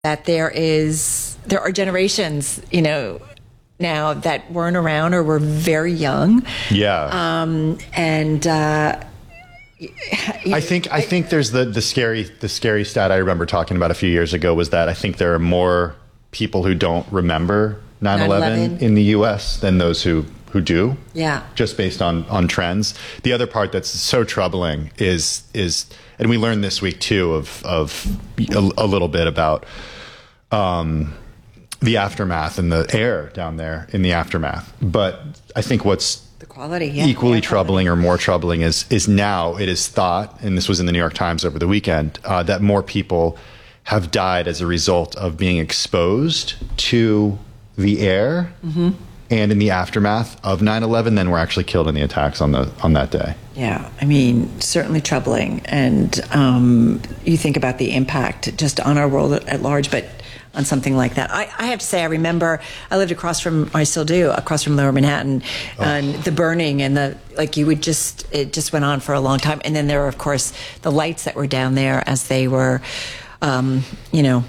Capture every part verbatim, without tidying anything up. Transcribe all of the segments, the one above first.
that there is, there are generations, you know, now that weren't around or were very young. Yeah. Um, and, uh, I think I think there's the the scary the scary stat I remember talking about a few years ago was that I think there are more people who don't remember nine eleven in the U S than those who who do. Yeah. Just based on on trends. The other part that's so troubling is is and we learned this week too of of a, a little bit about um the aftermath and the air down there in the aftermath. But I think what's the quality, yeah, equally yeah, troubling quality. or more troubling is is now it is thought, and this was in the New York Times over the weekend, uh, that more people have died as a result of being exposed to the air mm-hmm. and in the aftermath of nine eleven than were actually killed in the attacks on the on that day. Yeah, I mean, certainly troubling. And um, you think about the impact just on our world at large, but on something like that. I, I have to say, I remember I lived across from, I still do, across from Lower Manhattan, oh. and the burning and the, like you would just, it just went on for a long time. And then there were, of course, the lights that were down there as they were, um, you know,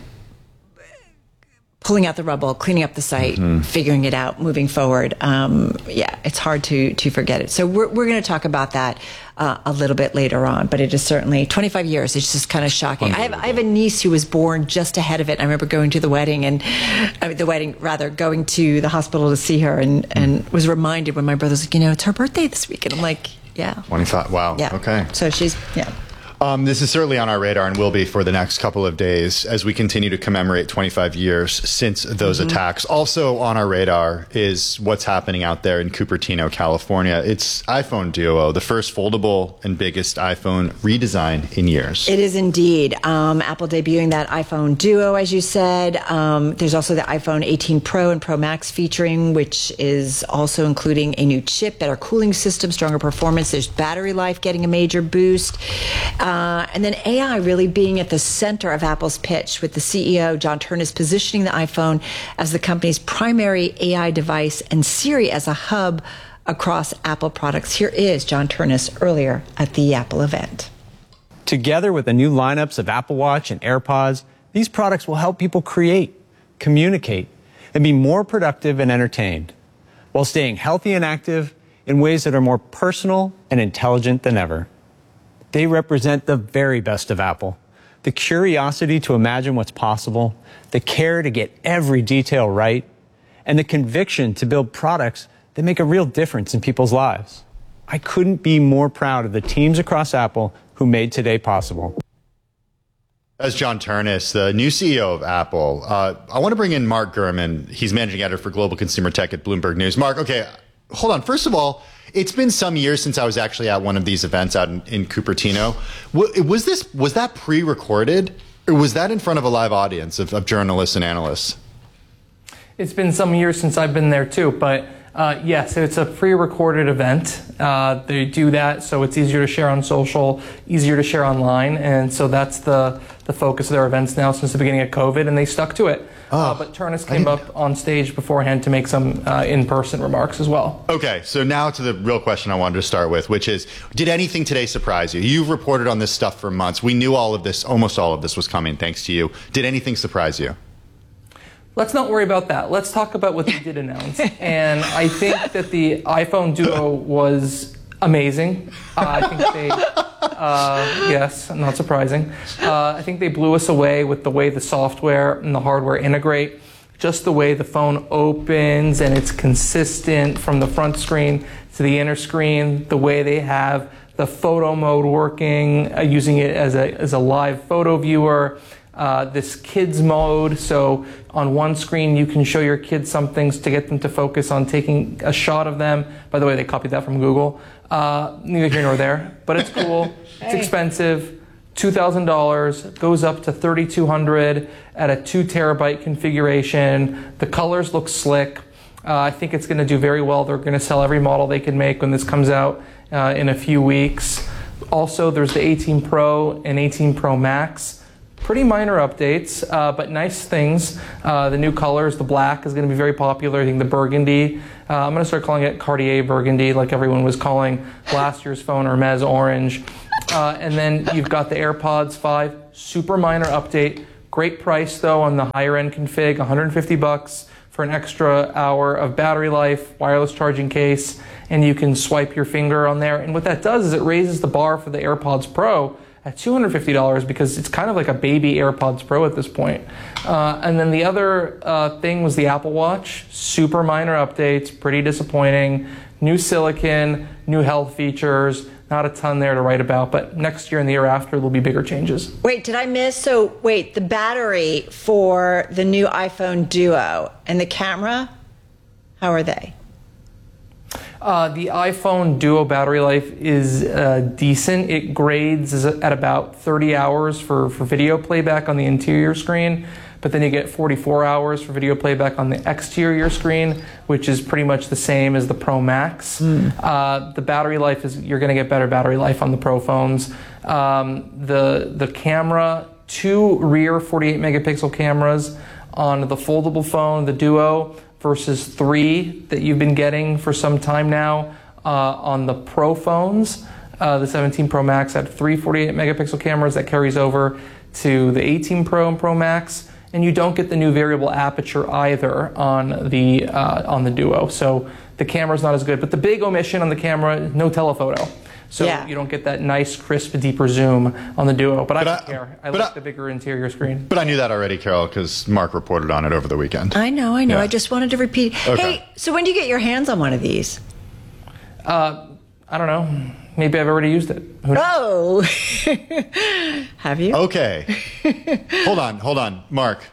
pulling out the rubble, cleaning up the site, mm-hmm. figuring it out, moving forward. Um, yeah, it's hard to to forget it. So we're we're going to talk about that uh, a little bit later on. But it is certainly twenty-five years. It's just kind of shocking. I have I have a niece who was born just ahead of it. I remember going to the wedding and I mean, the wedding rather going to the hospital to see her and mm. and was reminded when my brother was like, you know, it's her birthday this week, and I'm like, yeah, twenty-five. Wow. Yeah. Okay. So she's yeah. Um, this is certainly on our radar and will be for the next couple of days as we continue to commemorate twenty-five years since those mm-hmm. attacks. Also on our radar is what's happening out there in Cupertino, California. It's iPhone Duo, the first foldable and biggest iPhone redesign in years. It is indeed. Um, Apple debuting that iPhone Duo, as you said. Um, there's also the iPhone eighteen Pro and Pro Max featuring, which is also including a new chip, better cooling system, stronger performance. There's battery life getting a major boost. Um, Uh, and then A I really being at the center of Apple's pitch, with the C E O, John Ternus, positioning the iPhone as the company's primary A I device and Siri as a hub across Apple products. Here is John Ternus earlier at the Apple event. Together with the new lineups of Apple Watch and AirPods, these products will help people create, communicate, and be more productive and entertained, while staying healthy and active in ways that are more personal and intelligent than ever. They represent the very best of Apple. The curiosity to imagine what's possible, the care to get every detail right, and the conviction to build products that make a real difference in people's lives. I couldn't be more proud of the teams across Apple who made today possible. As John Ternus, the new C E O of Apple, uh, I want to bring in Mark Gurman. He's managing editor for global consumer tech at Bloomberg News. Mark, okay, hold on. First of all, it's been some years since I was actually at one of these events out in, in Cupertino. Was this was that pre-recorded, or was that in front of a live audience of, of journalists and analysts? It's been some years since I've been there too, but uh, yes, it's a pre-recorded event. Uh, they do that so it's easier to share on social, easier to share online, and so that's the the focus of their events now since the beginning of COVID, and they stuck to it. Oh, uh, but Ternus came up on stage beforehand to make some uh, in-person remarks as well. Okay, so now to the real question I wanted to start with, which is, did anything today surprise you? You've reported on this stuff for months. We knew all of this, almost all of this was coming thanks to you. Did anything surprise you? Let's not worry about that. Let's talk about what they did announce. And I think that the iPhone Duo was amazing. Uh, I think they, uh, yes, not surprising. Uh, I think they blew us away with the way the software and the hardware integrate. Just the way the phone opens and it's consistent from the front screen to the inner screen. The way they have the photo mode working, uh, using it as a as a live photo viewer. Uh, this kids mode, so on one screen you can show your kids some things to get them to focus on taking a shot of them. By the way, they copied that from Google. Uh, neither here nor there, but it's cool. Hey. It's expensive. two thousand dollars, goes up to thirty-two hundred dollars at a two terabyte configuration. The colors look slick. Uh, I think it's going to do very well. They're going to sell every model they can make when this comes out uh, in a few weeks. Also, there's the eighteen Pro and eighteen Pro Max. Pretty minor updates, uh, but nice things. Uh, the new colors, the black is going to be very popular. I think the burgundy, uh, I'm going to start calling it Cartier burgundy, like everyone was calling last year's phone, Hermes orange. Uh, and then you've got the AirPods five, super minor update, Great price though on the higher end config, one hundred fifty bucks for an extra hour of battery life, wireless charging case, and you can swipe your finger on there. And what that does is it raises the bar for the AirPods Pro at two hundred fifty dollars because it's kind of like a baby AirPods Pro at this point. Uh, and then the other uh, thing was the Apple Watch. Super minor updates, pretty disappointing. New silicon, new health features, not a ton there to write about, but next year and the year after there'll be bigger changes. Wait, did I miss? So wait, the battery for the new iPhone Duo and the camera, how are they? Uh, the iPhone Duo battery life is uh, decent. It grades at about thirty hours for, for video playback on the interior screen, but then you get forty-four hours for video playback on the exterior screen, which is pretty much the same as the Pro Max. Mm. Uh, the battery life is, you're going to get better battery life on the Pro phones. Um, the, the camera, two rear forty-eight megapixel cameras on the foldable phone, the Duo, versus three that you've been getting for some time now uh, on the Pro phones. Uh, the seventeen Pro Max had three forty-eight megapixel cameras that carries over to the eighteen Pro and Pro Max, and you don't get the new variable aperture either on the uh, on the Duo. So the camera's not as good, but the big omission on the camera, no telephoto. So yeah. You don't get that nice, crisp, deeper zoom on the Duo. But, but I don't I, care. I like I, the bigger interior screen. But I knew that already, Carol, because Mark reported on it over the weekend. I know, I know. Yeah. I just wanted to repeat. Okay. Hey, so when do you get your hands on one of these? Uh, I don't know. Maybe I've already used it. Oh! Have you? Okay. hold on, hold on. Mark,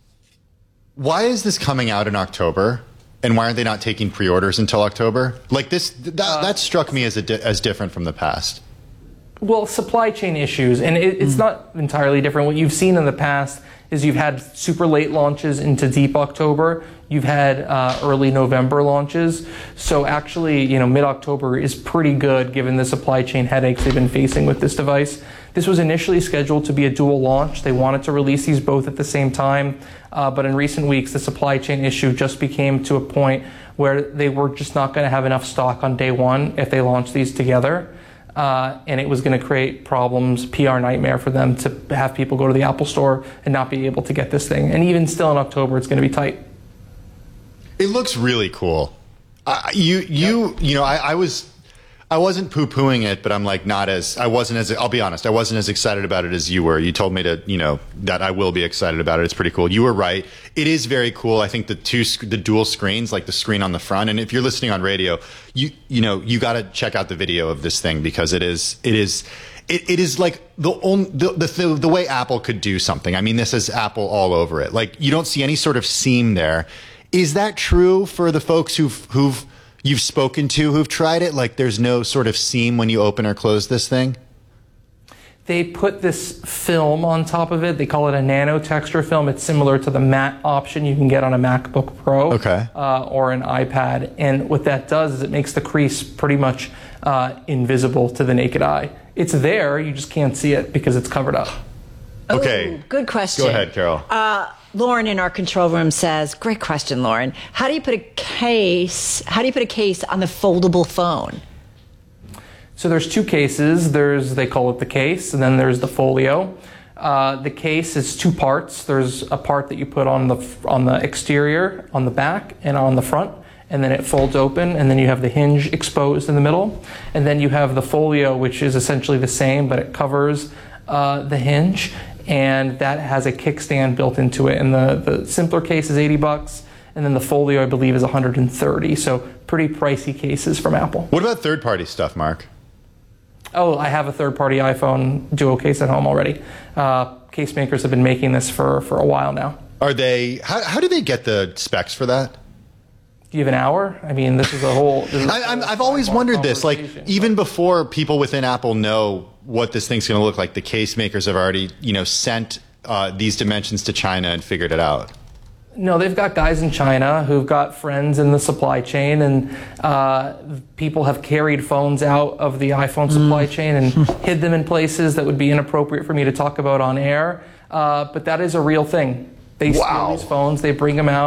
why is this coming out in October? And why aren't they not taking pre-orders until October? Like this, that, uh, that struck me as a di- as different from the past. Well, supply chain issues, and it, it's mm. not entirely different. What you've seen in the past is you've had super late launches into deep October. You've had uh, early November launches. So actually, you know, mid-October is pretty good given the supply chain headaches they've been facing with this device. This was initially scheduled to be a dual launch. They wanted to release these both at the same time. Uh, but in recent weeks, the supply chain issue just became to a point where they were just not going to have enough stock on day one if they launched these together. Uh, and it was going to create problems, P R nightmare for them to have people go to the Apple Store and not be able to get this thing. And even still in October, it's going to be tight. It looks really cool. Uh, you, you, yep. you know, I, I was, I wasn't poo-pooing it, but I'm like not as, I wasn't as, I'll be honest, I wasn't as excited about it as you were. You told me to, you know, that I will be excited about it. It's pretty cool. You were right. It is very cool. I think the two, the dual screens, like the screen on the front, and if you're listening on radio, you, you know, you got to check out the video of this thing because it is, it is, It, it is like the, only, the, the the way Apple could do something. I mean, this is Apple all over it. Like you don't see any sort of seam there. Is that true for the folks who've who've you've spoken to who've tried it? Like there's no sort of seam when you open or close this thing? They put this film on top of it. They call it a nano texture film. It's similar to the matte option you can get on a MacBook Pro okay. uh, or an iPad. And what that does is it makes the crease pretty much uh, invisible to the naked eye. It's there, you just can't see it because it's covered up. Okay. Ooh, good question. Go ahead, Carol. Uh, Lauren in our control room says, great question, Lauren. How do you put a case, how do you put a case on the foldable phone? So there's two cases. There's, they call it the case, and then there's the folio. Uh, the case is two parts. There's a part that you put on the on the exterior, on the back, and on the front, and then it folds open, and then you have the hinge exposed in the middle. And then you have the folio, which is essentially the same, but it covers uh, the hinge, and that has a kickstand built into it. And the, the simpler case is eighty bucks, and then the folio, I believe, is one hundred thirty. So pretty pricey cases from Apple. What about third-party stuff, Mark? Oh, I have a third-party iPhone Duo case at home already. Uh, case makers have been making this for, for a while now. Are they? How, how do they get the specs for that? Do you have an hour? I mean, this is a whole. Is I, I'm, I've always wondered this. Like, even before people within Apple know what this thing's going to look like, the case makers have already, you know, sent uh, these dimensions to China and figured it out. No, they've got guys in China who've got friends in the supply chain, and uh, people have carried phones out of the iPhone supply mm. chain and hid them in places that would be inappropriate for me to talk about on air. Uh, but that is a real thing. They wow. steal these phones, they bring them out.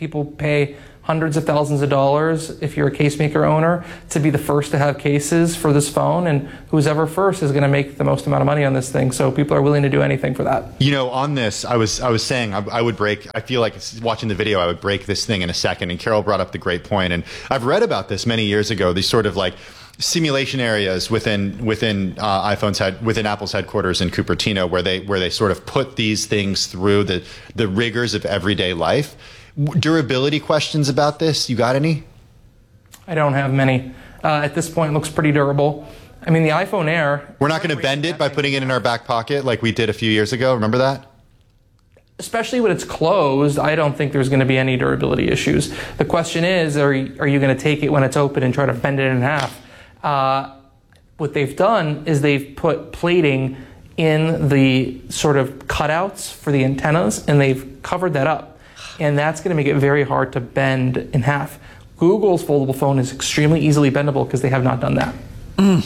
people pay hundreds of thousands of dollars if you're a CaseMaker owner to be the first to have cases for this phone, and who's ever first is going to make the most amount of money on this thing. So people are willing to do anything for that. You know, on this, I was I was saying I, I would break. I feel like watching the video, I would break this thing in a second. And Carol brought up the great point, and I've read about this many years ago. These sort of like simulation areas within within uh, iPhone's head within Apple's headquarters in Cupertino, where they where they sort of put these things through the the rigors of everyday life. Durability questions about this? You got any? I don't have many. Uh, at this point, it looks pretty durable. I mean, the iPhone Air... We're not going to bend it by putting it in our back pocket like we did a few years ago. Remember that? Especially when it's closed, I don't think there's going to be any durability issues. The question is, are you, are you going to take it when it's open and try to bend it in half? Uh, what they've done is they've put plating in the sort of cutouts for the antennas, and they've covered that up. And that's going to make it very hard to bend in half. Google's foldable phone is extremely easily bendable because they have not done that. Mm.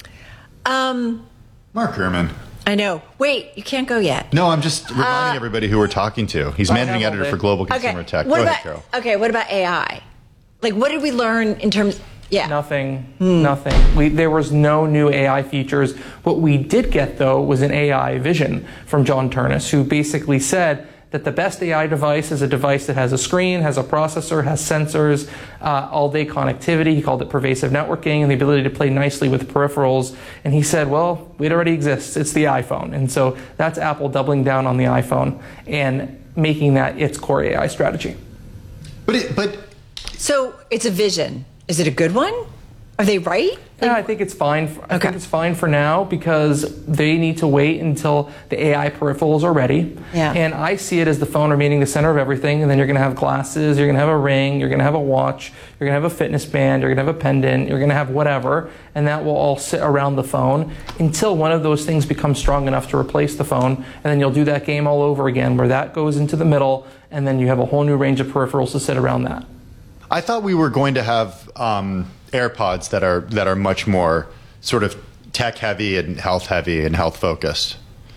Um, Mark Gurman. I know. Wait, you can't go yet. No, I'm just reminding Uh, everybody who we're talking to. He's managing editor for Global Consumer Okay. Tech. What Go about, ahead, Carol. Okay, what about A I? Like, what did we learn in terms... Yeah. Nothing. Nothing. We, there was no new A I features. What we did get, though, was an A I vision from John Turnus, who basically said that the best A I device is a device that has a screen, has a processor, has sensors, uh, all-day connectivity. He called it pervasive networking, and the ability to play nicely with peripherals. And he said, well, it already exists. It's the iPhone. And so that's Apple doubling down on the iPhone and making that its core A I strategy. But it, but So it's a vision. Is it a good one? Are they right? Yeah, I think it's fine. For, I Okay. think it's fine for now because they need to wait until the A I peripherals are ready. Yeah. And I see it as the phone remaining the center of everything. And then you're going to have glasses, you're going to have a ring, you're going to have a watch, you're going to have a fitness band, you're going to have a pendant, you're going to have whatever, and that will all sit around the phone until one of those things becomes strong enough to replace the phone. And then you'll do that game all over again where that goes into the middle, and then you have a whole new range of peripherals to sit around that. I thought we were going to have um, AirPods that are that are much more sort of tech heavy and health heavy and health focused.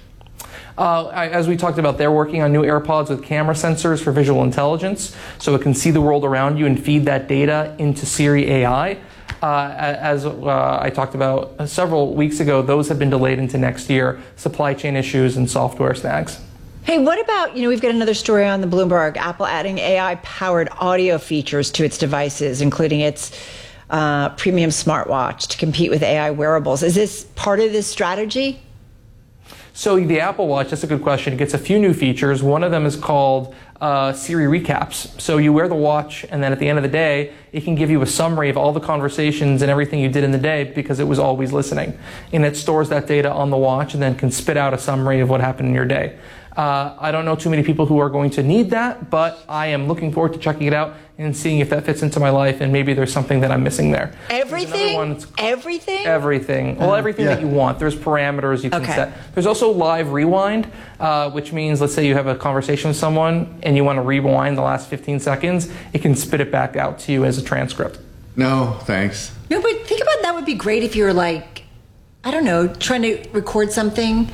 Uh, as we talked about, they're working on new AirPods with camera sensors for visual intelligence, so it can see the world around you and feed that data into Siri A I. Uh, as uh, I talked about several weeks ago, those have been delayed into next year, supply chain issues and software snags. Hey, what about, you know, we've got another story on the Bloomberg, Apple adding A I-powered audio features to its devices, including its uh, premium smartwatch to compete with A I wearables. Is this part of this strategy? So the Apple Watch, that's a good question. It gets a few new features. One of them is called uh, Siri Recaps. So you wear the watch, and then at the end of the day, it can give you a summary of all the conversations and everything you did in the day because it was always listening. And it stores that data on the watch and then can spit out a summary of what happened in your day. Uh, I don't know too many people who are going to need that, but I am looking forward to checking it out and seeing if that fits into my life, and maybe there's something that I'm missing there. Everything? One, Everything? Everything. Well, everything yeah. that you want. There's parameters you can Okay. set. There's also live rewind, uh, which means, let's say you have a conversation with someone and you want to rewind the last fifteen seconds, it can spit it back out to you as a transcript. No, thanks. No, but think about that would be great if you were like, I don't know, trying to record something.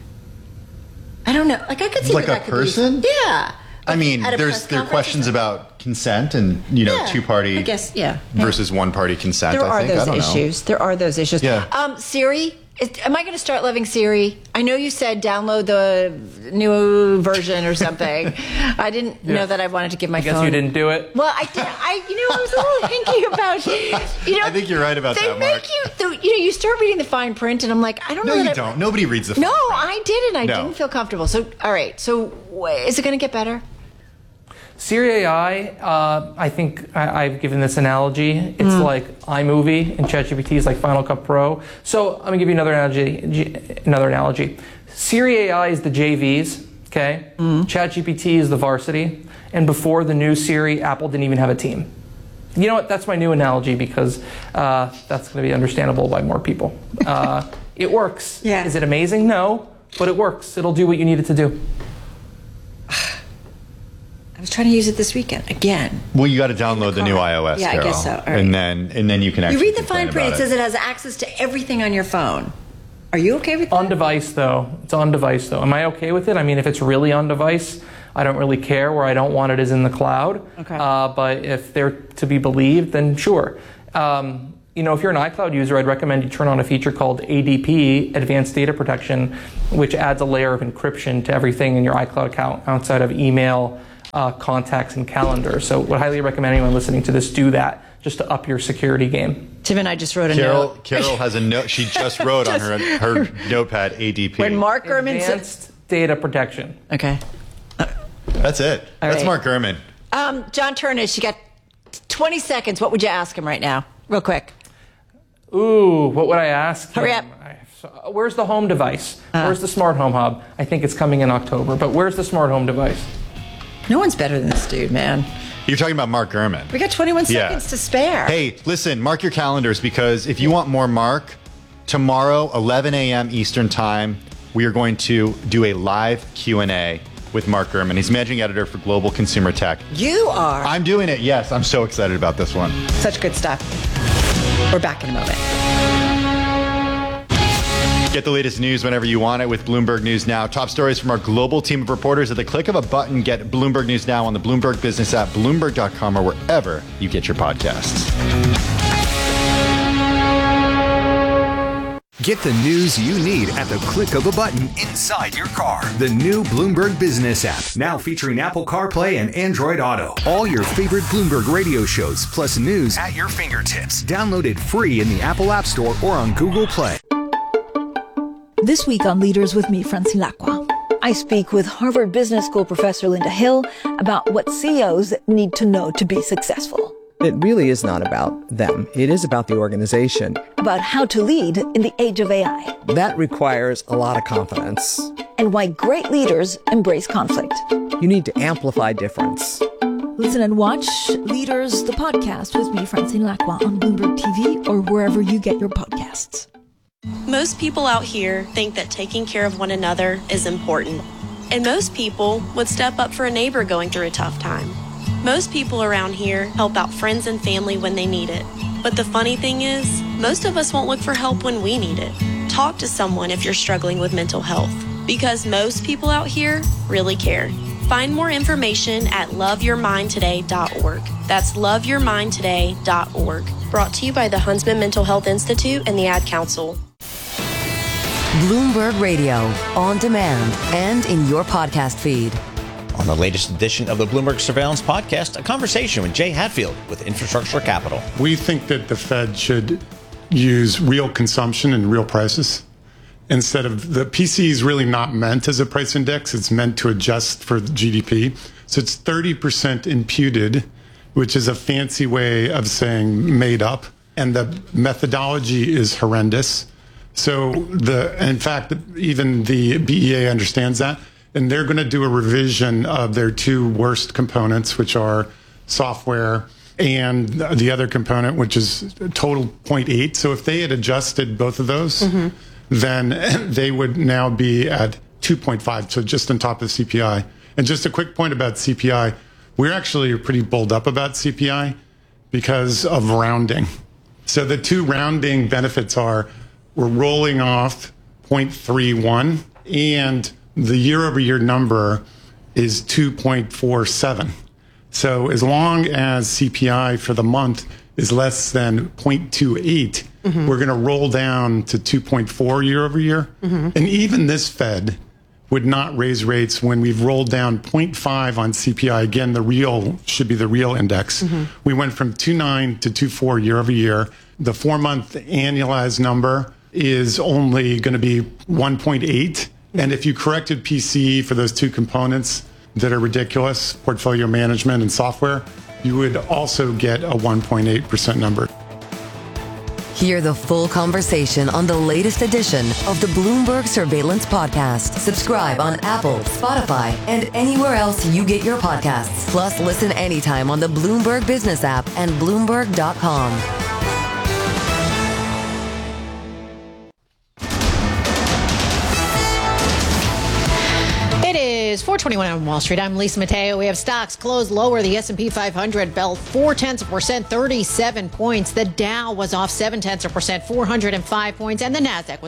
I don't know. Like I could see Like that a that could be- person? Yeah. I mean, At a there's press there are conference or questions something. about consent and you know Yeah, two party I guess, yeah. yeah. versus one party consent. There I are think. I those don't know. issues. There are those issues. Yeah. Um, Siri, is, am I going to start loving Siri? I know you said download the new version or something. I didn't know that I wanted to give my I guess phone. you didn't do it. Well, I did. I, you know, I was a little hinky about. You know, I think you're right about they that, make Mark. you. The, you know, you start reading the fine print, and I'm like, I don't No, know. you that I- don't. Nobody reads the. No, fine print. I didn't. I No. didn't feel comfortable. So, all right. So, wh- is it going to get better? Siri A I, uh, I think I, I've given this analogy. It's like iMovie and ChatGPT is like Final Cut Pro. So I'm gonna give you another analogy. G- Another analogy. Siri A I is the J Vs, okay? ChatGPT is the varsity. And before the new Siri, Apple didn't even have a team. You know what? That's my new analogy because uh, that's going to be understandable by more people. Uh, it works. Yeah. Is it amazing? No, but it works. It'll do what you need it to do. I was trying to use it this weekend again. Well, you got to download the new car. iOS. Yeah, I Carol, guess so. All right. And then and then you can You actually read the complain fine print. It about says it has access to everything on your phone. Are you okay with that? On device, though. It's on device, though. Am I okay with it? I mean, if it's really on device, I don't really care. Where I don't want it is in the cloud. Okay. Uh, but if they're to be believed, then sure. Um, you know, if you're an iCloud user, I'd recommend you turn on a feature called A D P, Advanced Data Protection, which adds a layer of encryption to everything in your iCloud account outside of email, uh, contacts, and calendar. So would highly recommend anyone listening to this do that, just to up your security game. Tim and I just wrote a Carol, note. Carol has a note. She just wrote Just- on her her notepad A D P. When Mark Gurman said, Advanced Data Protection. okay. That's it. All That's right. Mark Gurman. Um, John Turnish, you got twenty seconds. What would you ask him right now? Real quick. Ooh, what would I ask? Hurry him? up. I- so, where's the home device? Where's the smart home hub? I think it's coming in October, but where's the smart home device? No one's better than this dude, man. You're talking about Mark Gurman. We got twenty-one Yeah. seconds to spare. Hey, listen, mark your calendars because if you want more Mark, tomorrow, eleven a.m. Eastern Time, we are going to do a live Q and A with Mark Gurman. He's managing editor for Global Consumer Tech. You are. I'm doing it, yes. I'm so excited about this one. Such good stuff. We're back in a moment. Get the latest news whenever you want it with Bloomberg News Now. Top stories from our global team of reporters at the click of a button. Get Bloomberg News Now on the Bloomberg Business app, Bloomberg dot com, or wherever you get your podcasts. Get the news you need at the click of a button inside your car. The new Bloomberg Business app, now featuring Apple CarPlay and Android Auto. All your favorite Bloomberg radio shows, plus news at your fingertips. Download it free in the Apple App Store or on Google Play. This week on Leaders with me, Francine Lacqua, I speak with Harvard Business School professor Linda Hill about what C E Os need to know to be successful. It really is not about them. It is about the organization. About how to lead in the age of A I. That requires a lot of confidence. And why great leaders embrace conflict. You need to amplify difference. Listen and watch Leaders, the podcast with me, Francine Lacqua, on Bloomberg T V or wherever you get your podcasts. Most people out here think that taking care of one another is important. And most people would step up for a neighbor going through a tough time. Most people around here help out friends and family when they need it. But the funny thing is, most of us won't look for help when we need it. Talk to someone if you're struggling with mental health, because most people out here really care. Find more information at love your mind today dot org. That's love your mind today dot org. Brought to you by the Huntsman Mental Health Institute and the Ad Council. Bloomberg Radio, on demand and in your podcast feed. On the latest edition of the Bloomberg Surveillance Podcast, a conversation with Jay Hatfield with Infrastructure Capital. We think that the Fed should use real consumption and real prices instead of the P C E is really not meant as a price index. It's meant to adjust for G D P. So it's thirty percent imputed, which is a fancy way of saying made up. And the methodology is horrendous. So the, in fact, even the B E A understands that. And they're going to do a revision of their two worst components, which are software and the other component, which is total zero point eight. So if they had adjusted both of those, mm-hmm. then they would now be at two point five, so just on top of C P I. And just a quick point about C P I, we're actually pretty bulled up about C P I because of rounding. So the two rounding benefits are we're rolling off zero point three one and the year-over-year number is two point four seven. So as long as C P I for the month is less than zero point two eight, mm-hmm. we're going to roll down to two point four year-over-year. Mm-hmm. And even this Fed would not raise rates when we've rolled down zero point five on C P I. Again, the real should be the real index. Mm-hmm. We went from two point nine to two point four year-over-year. The four-month annualized number is only going to be one point eight. And if you corrected P C E for those two components that are ridiculous, portfolio management and software, you would also get a one point eight percent number. Hear the full conversation on the latest edition of the Bloomberg Surveillance Podcast. Subscribe on Apple, Spotify, and anywhere else you get your podcasts. Plus, listen anytime on the Bloomberg Business app and Bloomberg dot com. It's four twenty-one on Wall Street. I'm Lisa Mateo. We have stocks closed lower. The S and P five hundred fell four tenths of a percent, thirty-seven points. The Dow was off seven tenths of a percent, four hundred five points, and the Nasdaq was off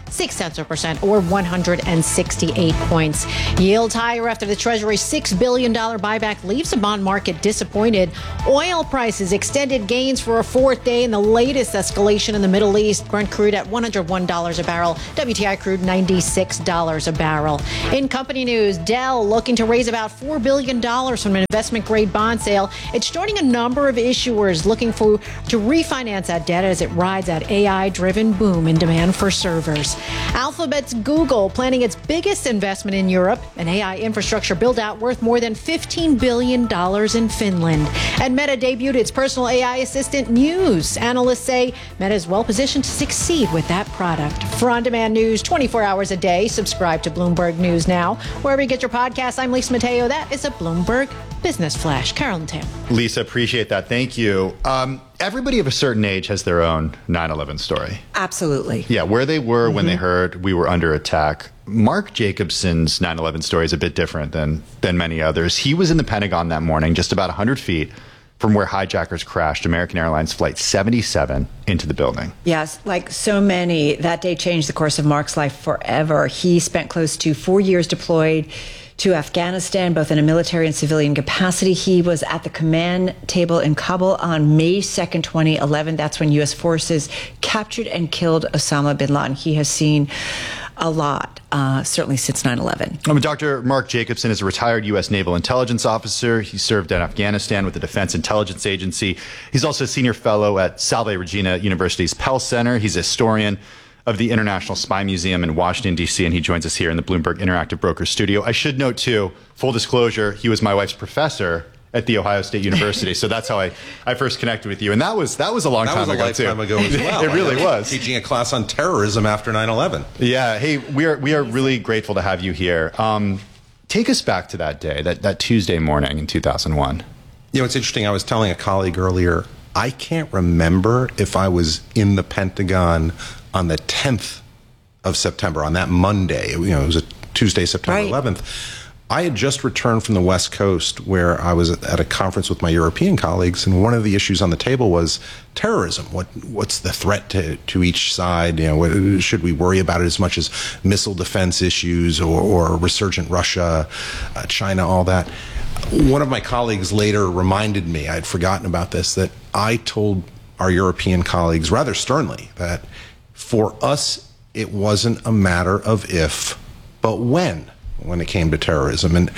six tenths of a percent, or one hundred sixty-eight points. Yields higher after the Treasury's six billion dollars buyback leaves the bond market disappointed. Oil prices extended gains for a fourth day in the latest escalation in the Middle East. Brent crude at one hundred one dollars a barrel. W T I crude ninety-six dollars a barrel. In company news, Dell looking to raise about four billion dollars from an investment-grade bond sale. It's joining a number of issuers looking for to refinance that debt as it rides that A I-driven boom in demand for servers. Alphabet's Google planning its biggest investment in Europe, an A I infrastructure build-out worth more than fifteen billion dollars in Finland. And Meta debuted its personal A I assistant, Muse. Analysts say Meta is well-positioned to succeed with that product. For on-demand news twenty-four hours a day, subscribe to Bloomberg News Now. Wherever you get your podcasts, I'm Lisa Mateo. That is a Bloomberg Business Flash. Carolyn Tam. Lisa, appreciate that. Thank you. Um, everybody of a certain age has their own nine eleven story. Absolutely. Yeah, where they were Mm-hmm. when they heard we were under attack. Mark Jacobson's nine eleven story is a bit different than than many others. He was in the Pentagon that morning, just about one hundred feet from where hijackers crashed American Airlines Flight seventy-seven into the building. Yes, like so many, that day changed the course of Mark's life forever. He spent close to four years deployed to Afghanistan, both in a military and civilian capacity. He was at the command table in Kabul on May second, twenty eleven. That's when U S forces captured and killed Osama bin Laden. He has seen a lot, uh, certainly since nine eleven. I mean, Doctor Mark Jacobson is a retired U S Naval Intelligence officer. He served in Afghanistan with the Defense Intelligence Agency. He's also a senior fellow at Salve Regina University's Pell Center. He's a historian of the International Spy Museum in Washington, D C, and he joins us here in the Bloomberg Interactive Brokers studio. I should note, too, full disclosure, he was my wife's professor at The Ohio State University. So that's how I, I first connected with you. And that was that was a long that time was a ago, lifetime too. ago as well. It really I was. Teaching a class on terrorism after nine eleven. Yeah. Hey, we are we are really grateful to have you here. Um, take us back to that day, that, that Tuesday morning in two thousand one. You know, it's interesting. I was telling a colleague earlier, I can't remember if I was in the Pentagon on the tenth of September, on that Monday. You know, it was a Tuesday, September Right. eleventh. I had just returned from the West Coast where I was at a conference with my European colleagues, and one of the issues on the table was terrorism. What what's the threat to, to each side? You know, what, should we worry about it as much as missile defense issues or, or resurgent Russia, uh, China, all that? One of my colleagues later reminded me, I'd forgotten about this, that I told our European colleagues rather sternly that for us, it wasn't a matter of if, but when, when it came to terrorism. And,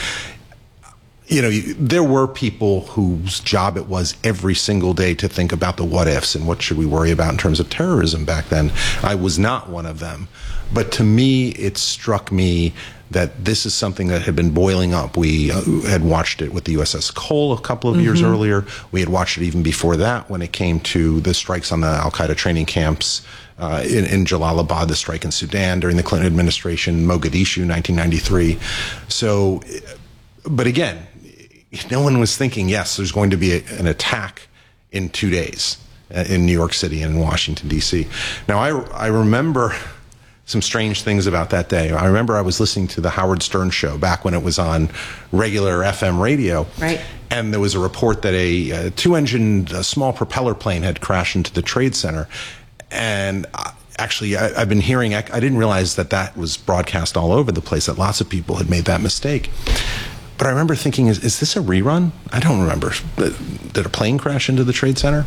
you know, you, there were people whose job it was every single day to think about the what ifs and what should we worry about in terms of terrorism back then. I was not one of them. But to me, it struck me that this is something that had been boiling up. We uh, had watched it with the U S S Cole a couple of mm-hmm. years earlier. We had watched it even before that when it came to the strikes on the al-Qaeda training camps uh, in, in Jalalabad, the strike in Sudan during the Clinton administration, Mogadishu, nineteen ninety-three. So, but again, no one was thinking, yes, there's going to be a, an attack in two days in New York City and in Washington, D C. Now, I, I remember some strange things about that day. I remember I was listening to the Howard Stern show back when it was on regular F M radio. Right. And there was a report that a, a two-engined a small propeller plane had crashed into the Trade Center. And uh, actually, I, I've been hearing, I, I didn't realize that that was broadcast all over the place, that lots of people had made that mistake. But I remember thinking, is, is this a rerun? I don't remember. Did a plane crash into the Trade Center?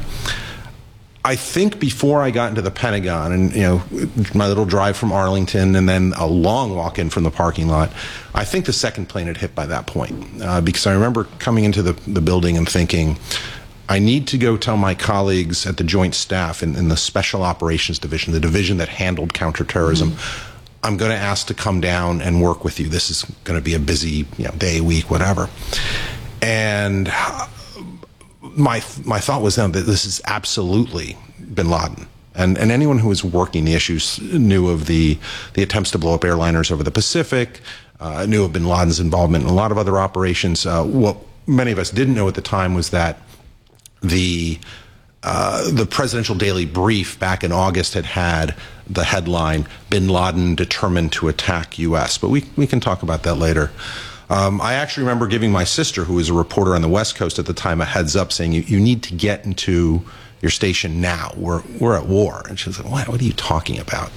I think before I got into the Pentagon and, you know, my little drive from Arlington and then a long walk in from the parking lot, I think the second plane had hit by that point. Uh, because I remember coming into the, the building and thinking, I need to go tell my colleagues at the Joint Staff in, in the Special Operations Division, the division that handled counterterrorism, mm-hmm. I'm going to ask to come down and work with you. This is going to be a busy, you know, day, week, whatever. And my my thought was then that this is absolutely bin Laden. And and anyone who was working the issues knew of the, the attempts to blow up airliners over the Pacific, uh, knew of bin Laden's involvement in a lot of other operations. Uh, what many of us didn't know at the time was that the uh, the presidential daily brief back in August had had the headline, Bin Laden determined to attack U S. But we, we can talk about that later. Um, I actually remember giving my sister, who was a reporter on the West Coast at the time, a heads up saying, you, you need to get into your station now. We're we're at war." And she was like, "What? What are you talking about?"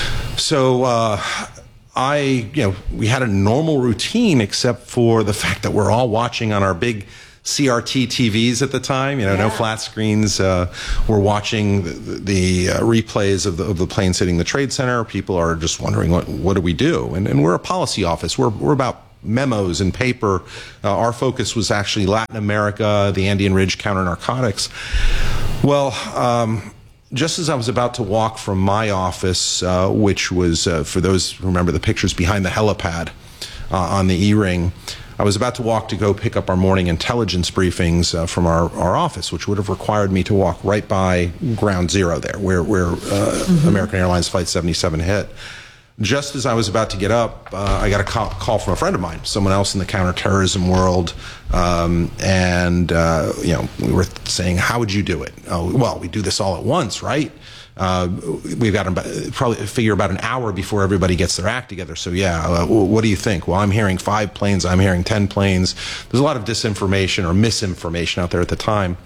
So uh, I, you know, we had a normal routine except for the fact that we're all watching on our big C R T T Vs at the time, you know, yeah. no flat screens. Uh, we're watching the, the uh, replays of the, of the plane hitting the Trade Center. People are just wondering, what what do we do? And, and we're a policy office. We're we're about memos and paper. Uh, our focus was actually Latin America, the Andean Ridge, counter-narcotics. Well, um, just as I was about to walk from my office, uh, which was, uh, for those who remember the pictures, behind the helipad uh, on the E-ring, I was about to walk to go pick up our morning intelligence briefings uh, from our, our office, which would have required me to walk right by ground zero there, where, where uh, mm-hmm. American Airlines Flight seventy-seven hit. Just as I was about to get up, uh, I got a call, call from a friend of mine, someone else in the counterterrorism world, um, and uh, you know, we were saying, "How would you do it?" Oh, well, we do this all at once, right? Uh, we've got about, probably figure about an hour before everybody gets their act together. So yeah, uh, what do you think? Well, I'm hearing five planes. I'm hearing ten planes. There's a lot of disinformation or misinformation out there at the time.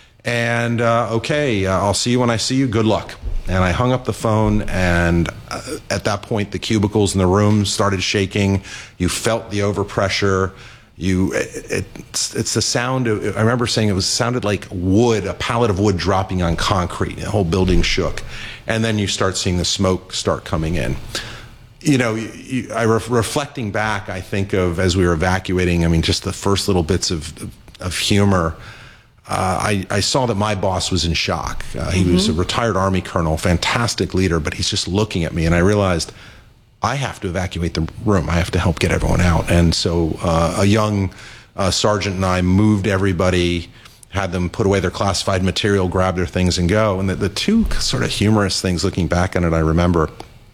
And uh, okay, uh, I'll see you when I see you. Good luck. And I hung up the phone, and uh, at that point, the cubicles in the room started shaking. You felt the overpressure. You, it, it's, it's the sound of, I remember saying it was sounded like wood, a pallet of wood dropping on concrete. The whole building shook. And then you start seeing the smoke start coming in. You know, you, you, I re reflecting back, I think of, as we were evacuating, I mean, just the first little bits of, of, of humor. Uh, I, I saw that my boss was in shock. Uh, he mm-hmm. was a retired Army colonel, fantastic leader, but he's just looking at me, and I realized I have to evacuate the room. I have to help get everyone out. And so uh, a young uh, sergeant and I moved everybody, had them put away their classified material, grab their things, and go. And the, the two sort of humorous things, looking back on it, I remember,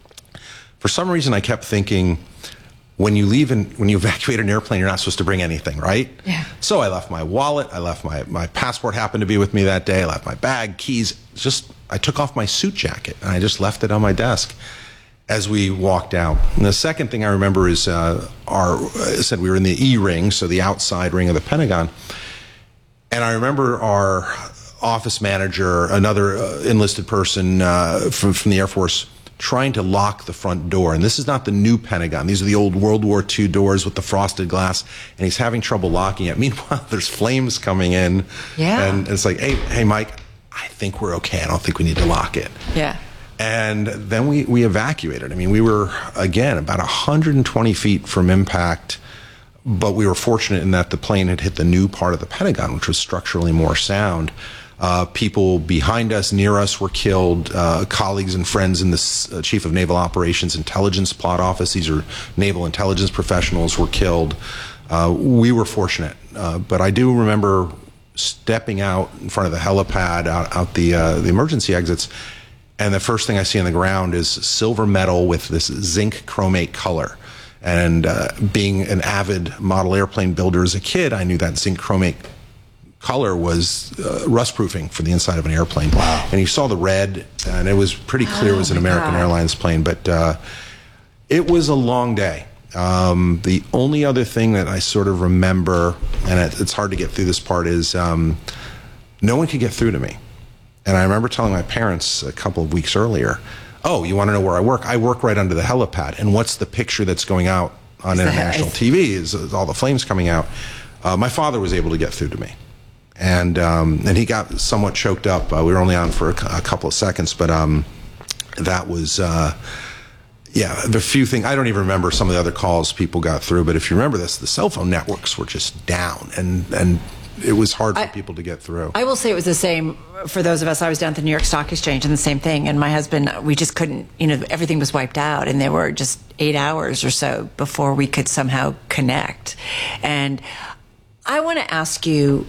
for some reason I kept thinking, when you leave and when you evacuate an airplane, you're not supposed to bring anything, right? Yeah. So I left my wallet. I left my, my passport happened to be with me that day. I left my bag, keys. Just, I took off my suit jacket and I just left it on my desk as we walked out. And the second thing I remember is uh, our, I said we were in the E-ring, so the outside ring of the Pentagon. And I remember our office manager, another uh, enlisted person uh, from, from the Air Force, trying to lock the front door. And this is not the new Pentagon. These are the old World War Two doors with the frosted glass. And he's having trouble locking it. Meanwhile, there's flames coming in. Yeah. And it's like, hey, hey, Mike, I think we're okay. I don't think we need to lock it. Yeah. And then we, we evacuated. I mean, we were, again, about one hundred twenty feet from impact, but we were fortunate in that the plane had hit the new part of the Pentagon, which was structurally more sound. Uh, people behind us, near us, were killed. Uh, colleagues and friends in the uh, Chief of Naval Operations Intelligence Plot Office, these are naval intelligence professionals, were killed. Uh, we were fortunate. Uh, but I do remember stepping out in front of the helipad, out, out the, uh, the emergency exits, and the first thing I see on the ground is silver metal with this zinc chromate color. And uh, being an avid model airplane builder as a kid, I knew that zinc chromate color was uh, rust proofing for the inside of an airplane. Wow. And you saw the red, and it was pretty clear oh, it was an American God. Airlines plane. But uh, it was a long day. Um, the only other thing that I sort of remember, and it, it's hard to get through this part, is um, no one could get through to me. And I remember telling my parents a couple of weeks earlier, oh, you want to know where I work? I work right under the helipad. And what's the picture that's going out on international T V is, is all the flames coming out. Uh, my father was able to get through to me. And um, and he got somewhat choked up. Uh, we were only on for a, a couple of seconds, but um, that was, uh, yeah, the few things, I don't even remember some of the other calls people got through, but if you remember this, the cell phone networks were just down, and, and it was hard for I, people to get through. I will say it was the same for those of us. I was down at the New York Stock Exchange, and the same thing. And my husband, we just couldn't, you know, everything was wiped out, and there were just eight hours or so before we could somehow connect. And I want to ask you,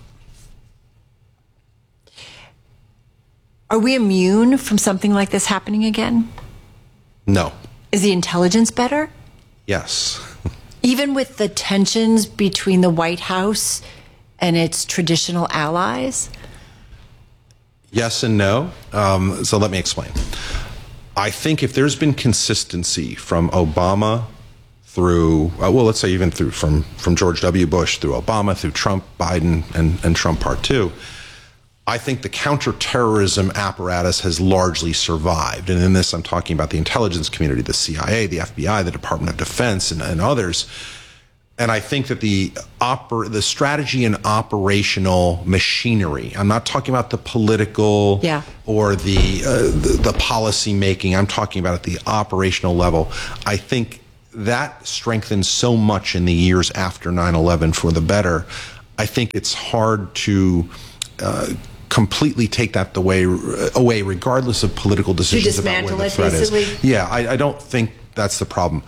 are we immune from something like this happening again? No. Is the intelligence better? Yes. Even with the tensions between the White House and its traditional allies? Yes and no. Um, so let me explain. I think if there's been consistency from Obama through, uh, well, let's say even through from, from George W. Bush through Obama, through Trump, Biden, and, and Trump part two, I think the counterterrorism apparatus has largely survived. And in this, I'm talking about the intelligence community, the C I A, the F B I, the Department of Defense, and, and others. And I think that the oper- the strategy and operational machinery, I'm not talking about the political yeah. or the, uh, the, the policy making, I'm talking about at the operational level. I think that strengthened so much in the years after nine eleven for the better. I think it's hard to uh, completely take that the way, away, regardless of political decisions about where the threat is. Yeah, I, I don't think that's the problem.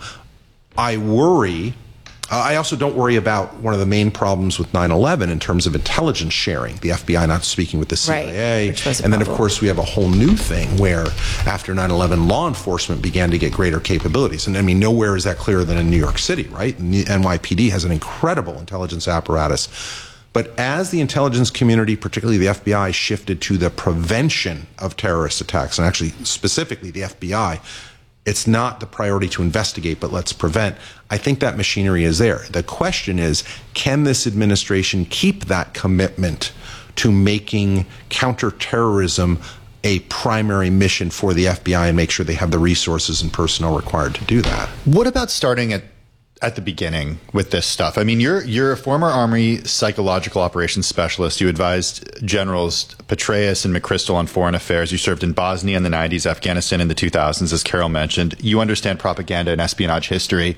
I worry... Uh, I also don't worry about one of the main problems with nine eleven in terms of intelligence sharing, the F B I not speaking with the C I A. Right, and then, of course, we have a whole new thing where after nine eleven, law enforcement began to get greater capabilities. And I mean, nowhere is that clearer than in New York City, right? And the N Y P D has an incredible intelligence apparatus. But as the intelligence community, particularly the F B I, shifted to the prevention of terrorist attacks, and actually specifically the F B I, it's not the priority to investigate, but let's prevent. I think that machinery is there. The question is, can this administration keep that commitment to making counterterrorism a primary mission for the F B I and make sure they have the resources and personnel required to do that? What about starting at at the beginning with this stuff? I mean, you're you're a former Army psychological operations specialist. You advised Generals Petraeus and McChrystal on foreign affairs. You served in Bosnia in the nineties, Afghanistan in the two thousands, as Carol mentioned. You understand propaganda and espionage history.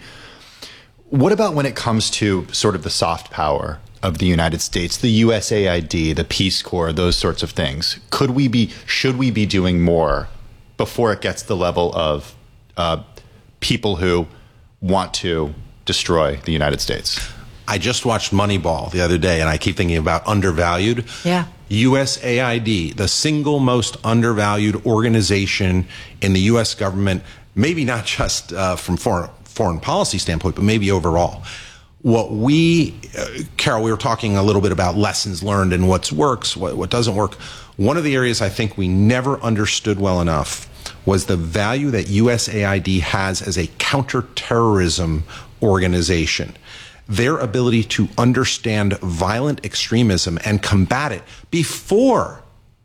What about when it comes to sort of the soft power of the United States, the U S A I D, the Peace Corps, those sorts of things? Could we be, should we be doing more before it gets to the level of uh, people who want to destroy the United States? I just watched Moneyball the other day, and I keep thinking about undervalued. Yeah. U S A I D, the single most undervalued organization in the U S government, maybe not just uh, from foreign foreign policy standpoint, but maybe overall. What we, uh, Carol, we were talking a little bit about lessons learned and what works, what, what doesn't work. One of the areas I think we never understood well enough was the value that U S A I D has as a counterterrorism organization. Their ability to understand violent extremism and combat it before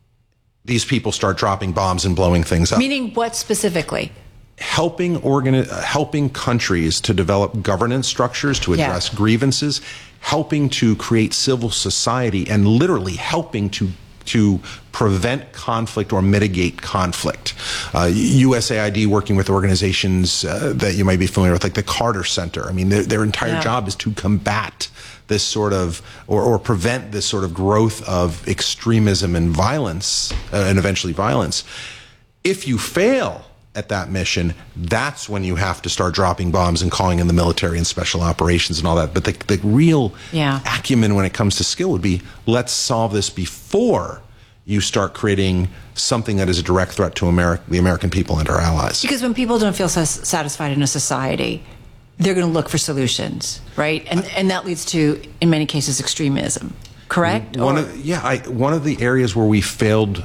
these people start dropping bombs and blowing things up. Meaning what specifically? Helping organi- helping countries to develop governance structures to address yeah. grievances, helping to create civil society, and literally helping to to prevent conflict or mitigate conflict. Uh, U S A I D working with organizations uh, that you might be familiar with, like the Carter Center. I mean, their, their entire yeah. job is to combat this sort of, or, or prevent this sort of growth of extremism and violence, uh, and eventually violence. If you fail at that mission, that's when you have to start dropping bombs and calling in the military and special operations and all that. But the, the real yeah. acumen when it comes to skill would be, let's solve this before you start creating something that is a direct threat to America, the American people and our allies. Because when people don't feel satisfied in a society, they're going to look for solutions, right? And and that leads to, in many cases, extremism, correct? One or? of, yeah, I, one of the areas where we failed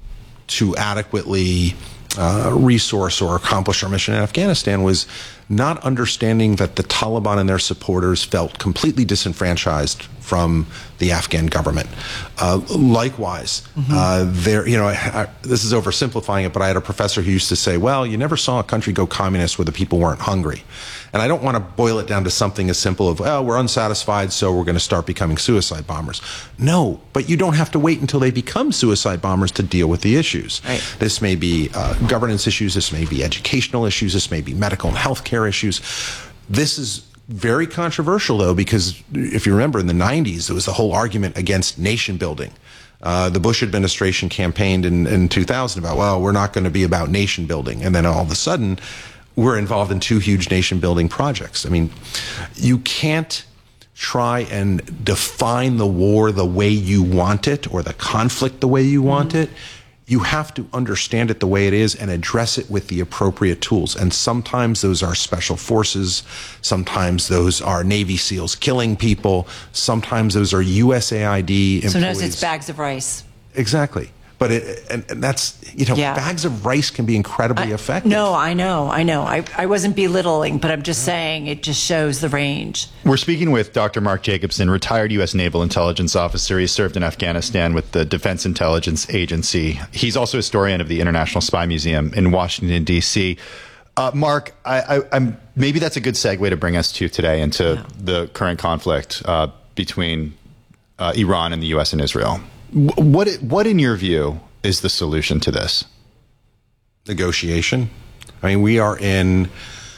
to adequately Uh, resource or accomplish our mission in Afghanistan was not understanding that the Taliban and their supporters felt completely disenfranchised from the Afghan government. Uh, likewise, mm-hmm. uh, there, you know, I, I, this is oversimplifying it, but I had a professor who used to say, well, you never saw a country go communist where the people weren't hungry. And I don't want to boil it down to something as simple of, well, we're unsatisfied, so we're going to start becoming suicide bombers. No, but you don't have to wait until they become suicide bombers to deal with the issues. Right. This may be uh, governance issues, this may be educational issues, this may be medical and health care issues. This is very controversial, though, because if you remember in the nineties, there was the whole argument against nation building. Uh, the Bush administration campaigned in, in two thousand about, well, we're not going to be about nation building. And then all of a sudden, we're involved in two huge nation building projects. I mean, you can't try and define the war the way you want it or the conflict the way you want mm-hmm. it. You have to understand it the way it is and address it with the appropriate tools. And sometimes those are special forces. Sometimes those are Navy SEALs killing people. Sometimes those are U S A I D employees. Sometimes it's bags of rice. Exactly. But it, and, and that's, you know, Yeah. bags of rice can be incredibly effective. No, I know, I know. I, I wasn't belittling, but I'm just saying it just shows the range. We're speaking with Doctor Mark Jacobson, retired U S Naval Intelligence Officer. He served in Afghanistan with the Defense Intelligence Agency. He's also a historian of the International Spy Museum in Washington, D C. Uh, Mark, I, I, I'm, maybe that's a good segue to bring us to today into yeah. the current conflict uh, between uh, Iran and the U S and Israel. What, what, in your view, is the solution to this? Negotiation. I mean, we are in.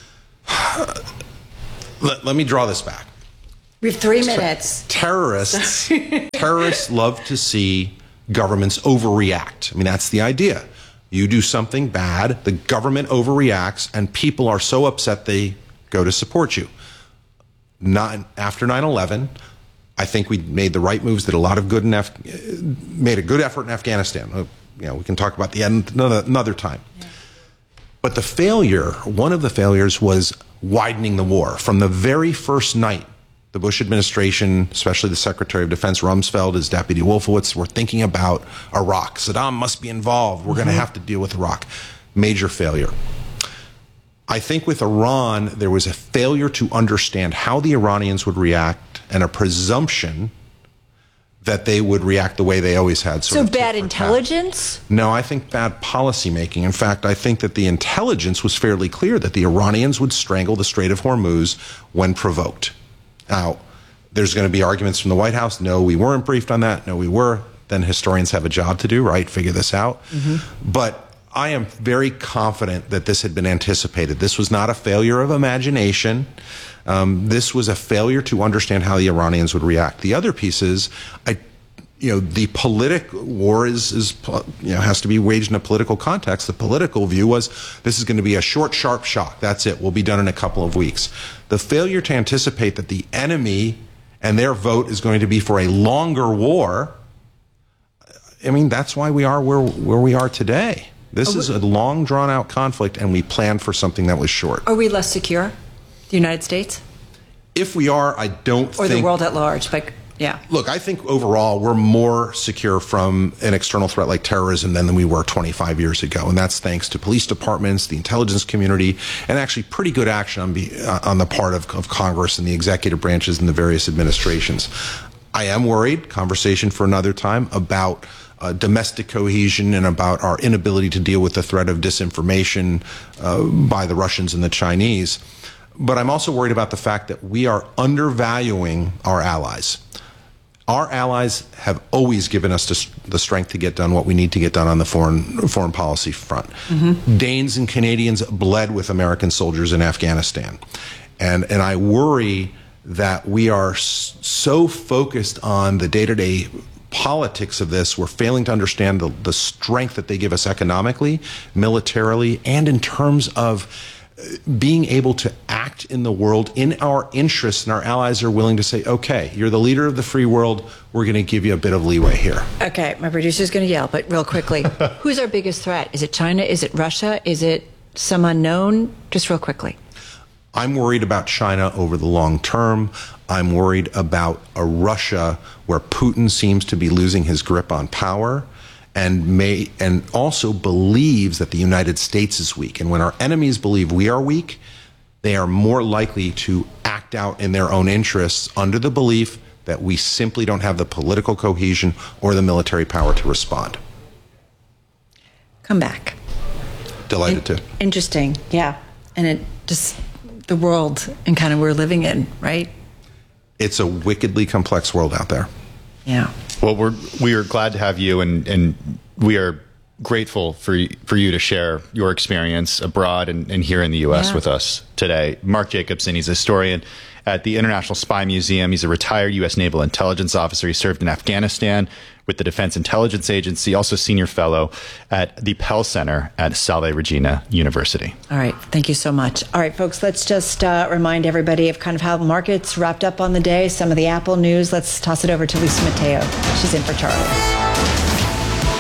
let, let me draw this back. We have three minutes. Terrorists, terrorists love to see governments overreact. I mean, that's the idea. You do something bad, the government overreacts, and people are so upset they go to support you. Not after nine eleven. I think we made the right moves, did a lot of good in Af- made a good effort in Afghanistan. Uh, you know, we can talk about the end another, another time. Yeah. But the failure, one of the failures was widening the war. From the very first night, the Bush administration, especially the Secretary of Defense Rumsfeld, his deputy Wolfowitz, were thinking about Iraq. Saddam must be involved. We're mm-hmm. going to have to deal with Iraq. Major failure. I think with Iran, there was a failure to understand how the Iranians would react and a presumption that they would react the way they always had. Sort so of bad intelligence? No, I think bad policymaking. In fact, I think that the intelligence was fairly clear that the Iranians would strangle the Strait of Hormuz when provoked. Now, there's going to be arguments from the White House. No, we weren't briefed on that. No, we were. Then historians have a job to do, right? Figure this out. Mm-hmm. But I am very confident that this had been anticipated. This was not a failure of imagination. Um, this was a failure to understand how the Iranians would react. The other piece is, I, you know, the politic war is, is, you know, has to be waged in a political context. The political view was this is going to be a short, sharp shock. That's it. We'll be done in a couple of weeks. The failure to anticipate that the enemy and their vote is going to be for a longer war. I mean, that's why we are where where we are today. This is a long, drawn-out conflict, and we planned for something that was short. Are we less secure, the United States? If we are, I don't or think... Or the world at large, but yeah. Look, I think overall we're more secure from an external threat like terrorism than, than we were twenty-five years ago, and that's thanks to police departments, the intelligence community, and actually pretty good action on, be, uh, on the part of, of Congress and the executive branches and the various administrations. I am worried, conversation for another time, about... Uh, domestic cohesion and about our inability to deal with the threat of disinformation uh, by the Russians and the Chinese. But I'm also worried about the fact that we are undervaluing our allies. Our allies have always given us the strength to get done what we need to get done on the foreign foreign policy front. Mm-hmm. Danes and Canadians bled with American soldiers in Afghanistan. And, and I worry that we are so focused on the day-to-day politics of this, we're failing to understand the, the strength that they give us economically, militarily, and in terms of being able to act in the world in our interests, and our allies are willing to say, okay, you're the leader of the free world, we're going to give you a bit of leeway here. Okay, my producer's going to yell, but real quickly, who's our biggest threat? Is it China? Is it Russia? Is it some unknown? Just real quickly. I'm worried about China over the long term. I'm worried about a Russia where Putin seems to be losing his grip on power and may and also believes that the United States is weak. And when our enemies believe we are weak, they are more likely to act out in their own interests under the belief that we simply don't have the political cohesion or the military power to respond. Come back. Delighted In- to. Interesting, yeah. And it just... the world and kind of we're living in, right? It's a wickedly complex world out there. Yeah. Well, we're we are glad to have you, and and we are grateful for for you to share your experience abroad and, and here in the U S yeah. with us today. Mark Jacobson, he's a historian at the International Spy Museum. He's a retired U S Naval Intelligence Officer. He served in Afghanistan with the Defense Intelligence Agency, also senior fellow at the Pell Center at Salve Regina University. All right. Thank you so much. All right, folks, let's just uh, remind everybody of kind of how markets wrapped up on the day, some of the Apple news. Let's toss it over to Lisa Mateo. She's in for Charlie.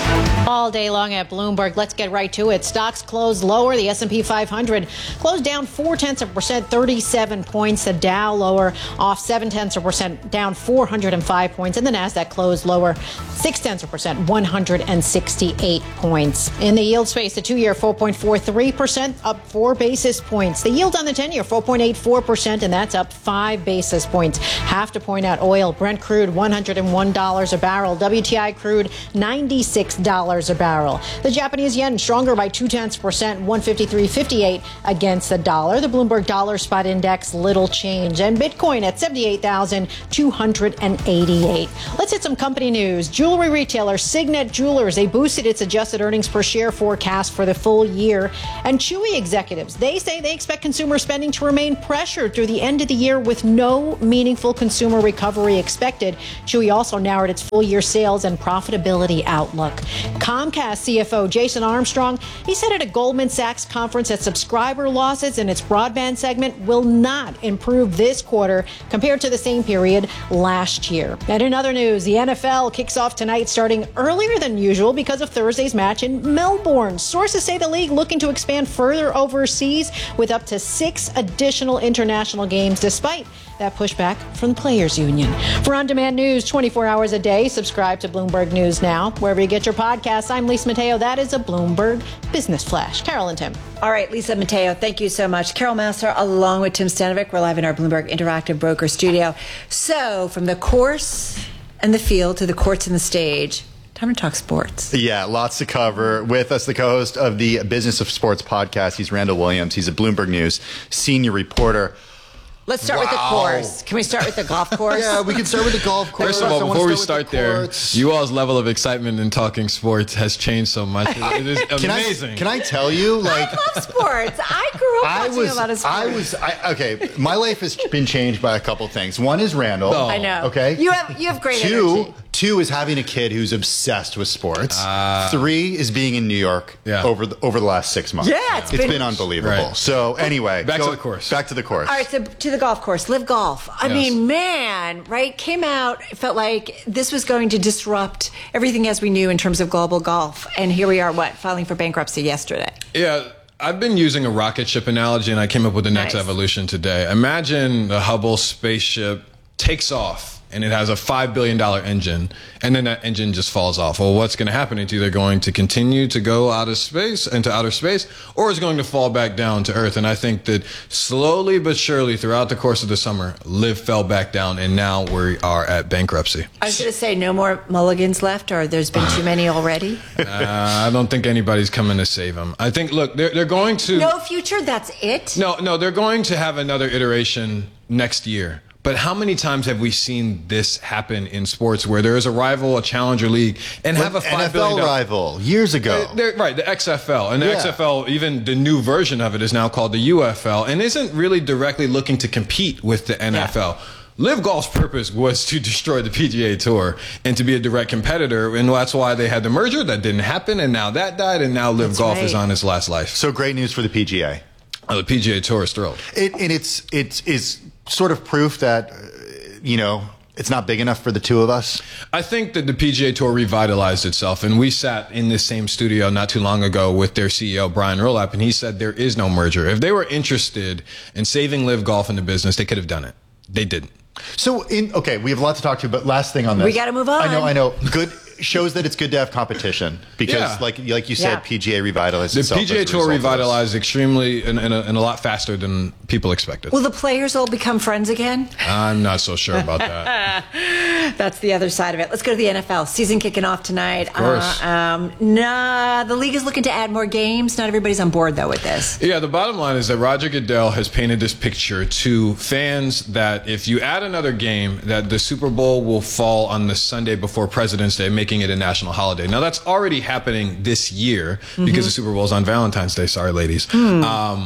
All day long at Bloomberg. Let's get right to it. Stocks closed lower. The S and P five hundred closed down four tenths of a percent, thirty-seven points. The Dow lower, off seven tenths of a percent, down four hundred five points. And the Nasdaq closed lower, six tenths of a percent, one hundred sixty-eight points. In the yield space, the two-year four point four three percent, up four basis points. The yield on the ten-year four point eight four percent, and that's up five basis points. Have to point out oil, Brent crude one hundred one dollars a barrel, W T I crude ninety-six dollars a barrel. The Japanese yen stronger by two tenths percent, one fifty-three fifty-eight against the dollar. The Bloomberg Dollar Spot Index little change, and Bitcoin at seventy-eight thousand two hundred eighty-eight. Let's hit some company news. Jewelry retailer Signet Jewelers, they boosted its adjusted earnings per share forecast for the full year. And Chewy executives, they say they expect consumer spending to remain pressured through the end of the year with no meaningful consumer recovery expected. Chewy also narrowed its full year sales and profitability outlook. Comcast C F O Jason Armstrong, he said at a Goldman Sachs conference that subscriber losses in its broadband segment will not improve this quarter compared to the same period last year. And in other news, the N F L kicks off tonight starting earlier than usual because of Thursday's match in Melbourne. Sources say the league looking to expand further overseas with up to six additional international games despite that pushback from the Players Union. For on-demand news twenty-four hours a day, subscribe to Bloomberg News Now, wherever you get your podcasts. I'm Lisa Mateo. That is a Bloomberg Business Flash. Carol and Tim. All right, Lisa Mateo, thank you so much. Carol Massar, along with Tim Stanovic, we're live in our Bloomberg Interactive Broker studio. So, from the course and the field to the courts and the stage, time to talk sports. Yeah, lots to cover. With us, the co-host of the Business of Sports podcast. He's Randall Williams. He's a Bloomberg News senior reporter. Let's start wow. with the course. Can we start with the golf course? Yeah, we can start with the golf course. First of all, before we start, start the there, you all's level of excitement in talking sports has changed so much. It is can amazing. I, can I tell you? Like, I love sports. I grew up I watching was, a lot of sports. I was, I, okay, my life has been changed by a couple things. One is Randall. Oh. I know. Okay. You have, you have great Two, energy. Two is having a kid who's obsessed with sports. Uh, Three is being in New York yeah. over the, over the last six months. Yeah, it's it's been, been unbelievable. Right. So anyway, back go, to the course. Back to the course. All right, so to the golf course, Live Golf. I Yes. mean, man, right? Came out, it felt like this was going to disrupt everything as we knew in terms of global golf. And here we are, what, filing for bankruptcy yesterday. Yeah. I've been using a rocket ship analogy, and I came up with the next Nice. evolution today. Imagine a Hubble spaceship takes off, and it has a five billion dollars engine, and then that engine just falls off. Well, what's going to happen? It's either going to continue to go out of space, into outer space, or it's going to fall back down to Earth. And I think that slowly but surely throughout the course of the summer, Liv fell back down, and now we are at bankruptcy. I was going to say, no more mulligans left, or there's been too many already? uh, I don't think anybody's coming to save them. I think, look, they're, they're going to... No future, that's it? No, no, they're going to have another iteration next year. But how many times have we seen this happen in sports where there is a rival, a challenger league, and have a five billion N F L rival years ago? They're, right, the X F L. And the Yeah. X F L, even the new version of it is now called the U F L, and isn't really directly looking to compete with the N F L. Yeah. Live Golf's purpose was to destroy the P G A Tour and to be a direct competitor, and that's why they had the merger. That didn't happen, and now that died, and now Live That's Golf right. is on its last life. So great news for the P G A. Oh, the P G A Tour is thrilled. It, and it's it's is sort of proof that, uh, you know, it's not big enough for the two of us. I think that the P G A Tour revitalized itself, and we sat in this same studio not too long ago with their C E O, Brian Rulap, and he said there is no merger. If they were interested in saving Live Golf in the business, they could have done it. They didn't. So, in okay, we have a lot to talk to, but last thing on this. We gotta move on. I know, I know. Good shows that it's good to have competition because, Yeah. like like you said, Yeah. P G A revitalized The itself. P G A as a Tour result of this. revitalized extremely and, and, a, and a lot faster than people expected. Will the players all become friends again? I'm not so sure about that. That's the other side of it. Let's go to the N F L. Season kicking off tonight. Of course. Uh, um, nah, the league is looking to add more games. Not everybody's on board, though, with this. Yeah, the bottom line is that Roger Goodell has painted this picture to fans that if you add another game, that the Super Bowl will fall on the Sunday before President's Day, making it a national holiday. Now, that's already happening this year because Mm-hmm. the Super Bowl is on Valentine's Day. Sorry, ladies. Hmm. Um,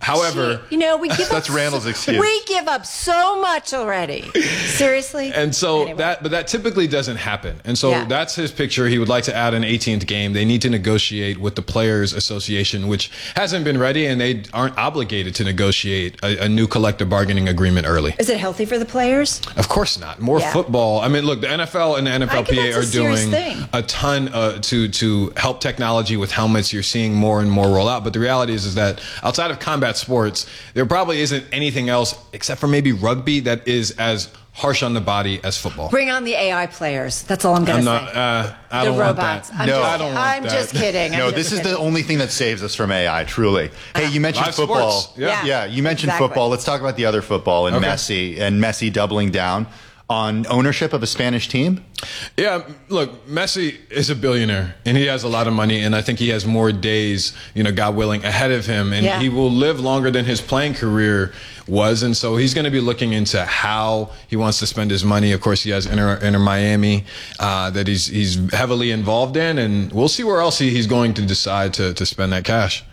However, you know, we give That's up Randall's so, excuse. We give up so much already. Seriously. And so Anyway. that, but that typically doesn't happen. And so Yeah. that's his picture. He would like to add an eighteenth game. They need to negotiate with the Players Association, which hasn't been ready, and they aren't obligated to negotiate a, a new collective bargaining agreement early. Is it healthy for the players? Of course not. More Yeah. football. I mean, look, the N F L and the N F L P A that's are a serious doing thing. a ton uh, to to help technology with helmets. You're seeing more and more roll out. But the reality is, is that outside of combat sports, there probably isn't anything else except for maybe rugby that is as harsh on the body as football. Bring on the A I players. That's all I'm going I'm to not. say. Uh, I The don't robots. want that. I'm No. just, I don't want I'm that. just kidding. I'm No, just this is kidding. the only thing that saves us from A I, truly. Hey, you mentioned Live football. sports. Yeah. yeah, you mentioned Exactly. football. Let's talk about the other football and Okay. Messi and Messi doubling down on ownership of a Spanish team. Yeah, look, Messi is a billionaire and he has a lot of money, and I think he has more days, you know, God willing, ahead of him, and Yeah. he will live longer than his playing career was, and so he's going to be looking into how he wants to spend his money. Of course, he has Inter, Inter Miami uh, that he's he's heavily involved in, and we'll see where else he, he's going to decide to to spend that cash.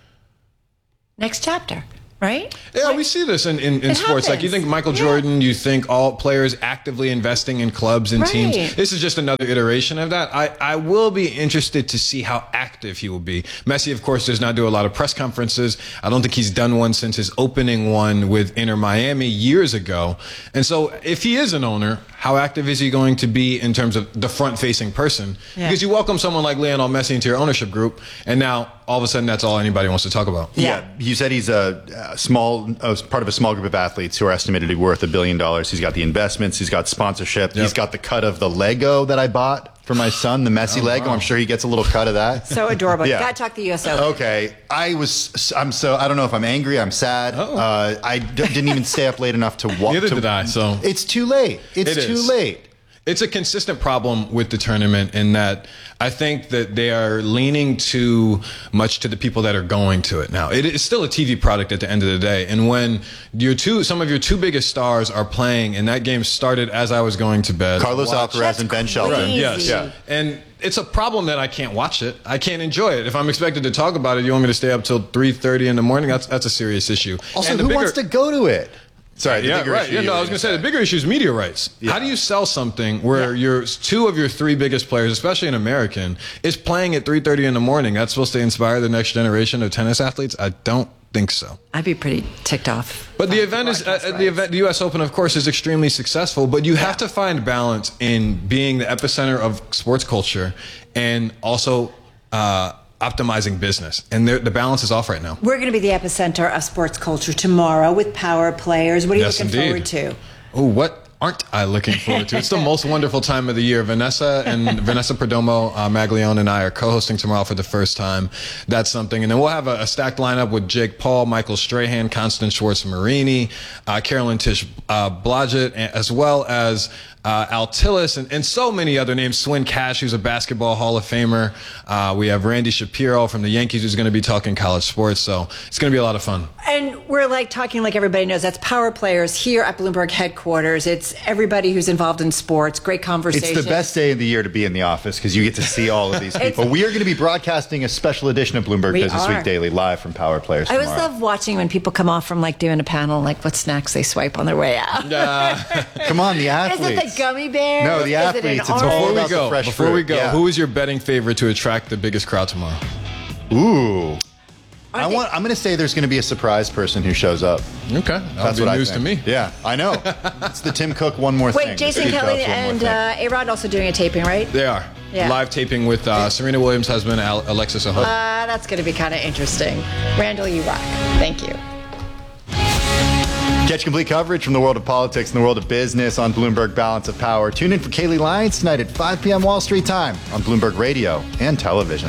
Next chapter, right? Yeah, we see this in, in, in It sports. Like, you happens. think Michael Jordan, you think all players actively investing in clubs and Right. teams. This is just another iteration of that. I, I will be interested to see how active he will be. Messi, of course, does not do a lot of press conferences. I don't think he's done one since his opening one with Inter Miami years ago. And so if he is an owner, how active is he going to be in terms of the front-facing person? Yeah. Because you welcome someone like Lionel Messi into your ownership group, and now all of a sudden that's all anybody wants to talk about. Yeah, you said he's a, a small, a part of a small group of athletes who are estimated to be worth a billion dollars. He's got the investments, he's got sponsorship, Yep. he's got the cut of the Lego that I bought for my son, the Messi Oh, Lego. wow. I'm sure he gets a little cut of that. So adorable. Yeah. Got to talk the U S Open. Okay, I was. I'm so. I don't know if I'm angry. I'm sad. Oh. Uh, I d- didn't even stay up late enough to watch. Neither did I, so- it's too late. It's It too is. late. It's a consistent problem with the tournament in that I think that they are leaning too much to the people that are going to it now. It is still a T V product at the end of the day. And when your two, some of your two biggest stars are playing, and that game started as I was going to bed. Carlos Watch- Alcaraz and Ben Shelton. crazy. Yes. Yeah. And it's a problem that I can't watch it. I can't enjoy it. If I'm expected to talk about it, you want me to stay up till three thirty in the morning? That's that's a serious issue. Also, And the who bigger- wants to go to it? Sorry, the yeah, bigger right. issue Yeah, you no, I were was going to say the bigger issue is media rights. Yeah. How do you sell something where your two of your three biggest players, especially an American, is playing at three thirty in the morning? That's supposed to inspire the next generation of tennis athletes? I don't think so. I'd be pretty ticked off. But the event is uh, the event. The U S Open, of course, is extremely successful. But you have to find balance in being the epicenter of sports culture and also uh, optimizing business. And the the balance is off right now. We're going to be the epicenter of sports culture tomorrow with Power Players. What are you Yes, looking indeed. forward to? Oh, what aren't I looking forward to? It's the most wonderful time of the year. Vanessa and Vanessa Perdomo uh, Maglione and I are co-hosting tomorrow for the first time. That's something. And then we'll have a, a stacked lineup with Jake Paul, Michael Strahan, Constance Schwartz-Marini, uh, Carolyn Tish uh, Blodgett, and- as well as uh, Al Tillis, and, and so many other names. Swin Cash, who's a basketball Hall of Famer. Uh, we have Randy Shapiro from the Yankees, who's going to be talking college sports. So it's going to be a lot of fun. And we're like talking like everybody knows. That's Power Players here at Bloomberg headquarters. It's everybody who's involved in sports. Great conversation. It's the best day of the year to be in the office because you get to see all of these people. We are going to be broadcasting a special edition of Bloomberg We Business are. Week Daily live from Power Players I always tomorrow. love watching when people come off from like doing a panel, like what snacks they swipe on their way out. Come on, the Is athletes. it the gummy bears? No, the Is athletes. It an It's orange? all Before we about the go, fresh before fruit. we go, Yeah. who is your betting favorite to attract the biggest crowd tomorrow? Ooh. I Aren't they- want. I'm going to say there's going to be a surprise person who shows up. Okay, that'll That's be what news I to think. me. Yeah, I know. It's the Tim Cook one more thing. Wait, Jason Steve Kelly Jobs one more and thing. uh, A-Rod also doing a taping, right? They are. Yeah. Live taping with uh, Serena Williams' husband, Al- Alexis Ohanian. Uh, that's going to be kind of interesting. Randall, you rock. Thank you. Catch complete coverage from the world of politics and the world of business on Bloomberg Balance of Power. Tune in for Kaylee Lyons tonight at five p.m. Wall Street time on Bloomberg Radio and television.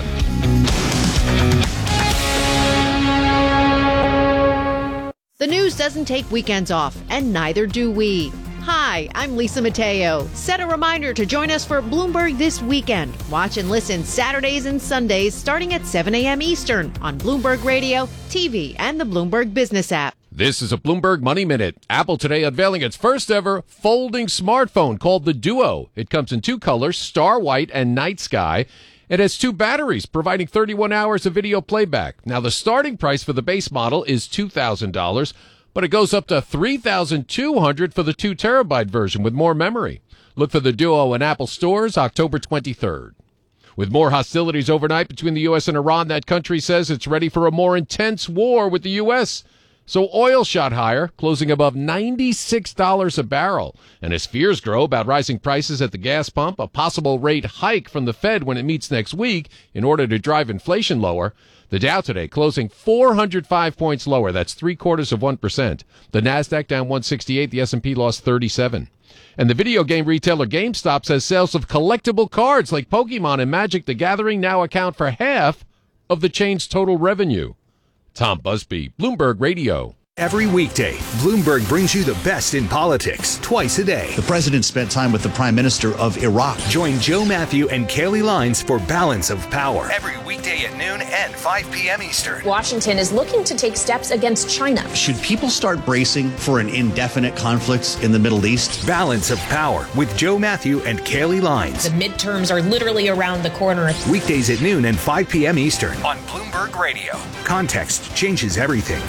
The news doesn't take weekends off, and neither do we. Hi, I'm Lisa Mateo. Set a reminder to join us for Bloomberg This Weekend. Watch and listen Saturdays and Sundays starting at seven a.m. Eastern on Bloomberg Radio, T V, and the Bloomberg Business app. This is a Bloomberg Money Minute. Apple today unveiling its first ever folding smartphone called the Duo. It comes in two colors, Star White and Night Sky. It has two batteries, providing thirty-one hours of video playback. Now, the starting price for the base model is two thousand dollars, but it goes up to three thousand two hundred dollars for the two terabyte version with more memory. Look for the Duo in Apple stores October twenty-third. With more hostilities overnight between the U S and Iran, that country says it's ready for a more intense war with the U S. So oil shot higher, closing above ninety-six dollars a barrel. And as fears grow about rising prices at the gas pump, a possible rate hike from the Fed when it meets next week in order to drive inflation lower, the Dow today closing four hundred five points lower. That's three quarters of one percent. The Nasdaq down one sixty-eight. The S and P lost thirty-seven. And the video game retailer GameStop says sales of collectible cards like Pokemon and Magic the Gathering now account for half of the chain's total revenue. Tom Busby, Bloomberg Radio. Every weekday, Bloomberg brings you the best in politics twice a day. The president spent time with the prime minister of Iraq. Join Joe Matthew and Kaylee Lines for Balance of Power. Every weekday at noon and five p.m. Eastern. Washington is looking to take steps against China. Should people start bracing for an indefinite conflict in the Middle East? Balance of Power with Joe Matthew and Kaylee Lines. The midterms are literally around the corner. Weekdays at noon and five p.m. Eastern on Bloomberg Radio. Context changes everything.